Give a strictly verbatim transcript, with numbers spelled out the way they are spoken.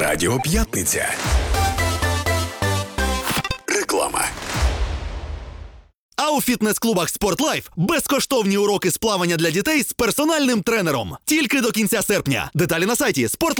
Радіо П'ятниця. Реклама. А у фітнес-клубах «Спортлайф» безкоштовні уроки з плавання для дітей з персональним тренером. Тільки до кінця серпня. Деталі на сайті спорт.